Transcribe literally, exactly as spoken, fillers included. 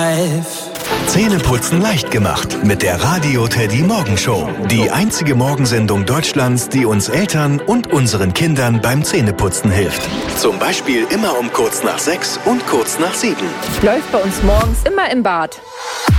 life. Zähneputzen leicht gemacht mit der Radio Teddy Morgenshow. Die einzige Morgensendung Deutschlands, die uns Eltern und unseren Kindern beim Zähneputzen hilft. Zum Beispiel immer um kurz nach sechs und kurz nach sieben. Läuft bei uns morgens immer im Bad.